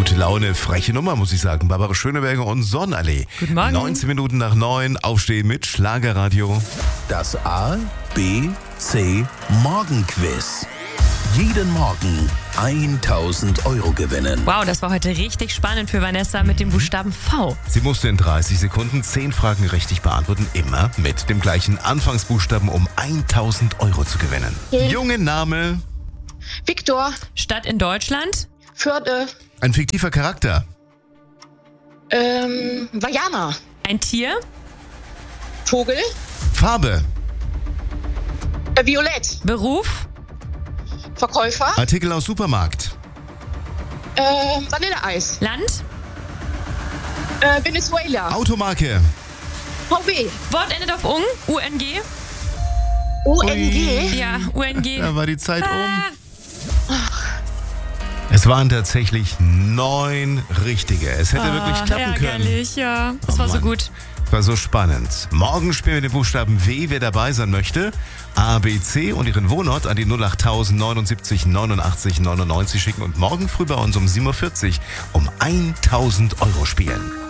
Gute Laune, freche Nummer, muss ich sagen. Barbara Schöneberger und Sonnenallee. Guten Morgen. 19 Minuten nach 9, aufstehen mit Schlagerradio. Das A, B, C Morgenquiz. Jeden Morgen 1.000 € gewinnen. Wow, das war heute richtig spannend für Vanessa mit dem Buchstaben V. Sie musste in 30 Sekunden 10 Fragen richtig beantworten, immer mit dem gleichen Anfangsbuchstaben, um 1.000 € zu gewinnen. Junge Name, Viktor, Stadt in Deutschland, Förde, ein fiktiver Charakter, Vajana, ein Tier, Vogel, Farbe, Violett, Beruf, Verkäufer, Artikel aus Supermarkt, Vanilleeis, Land, Venezuela, Automarke. VW, Wort endet auf UNG, UNG. ONG. Ja, UNG. Da war die Zeit um. Es waren tatsächlich 9 richtige. Es hätte wirklich klappen können. Ärgerlich, ja. Das war so Mann. gut. War so spannend. Morgen spielen wir den Buchstaben W. Wer dabei sein möchte, A, B, C und Ihren Wohnort an die 08000 79 89 99 schicken und morgen früh bei uns um 7.40 Uhr um 1.000 € spielen.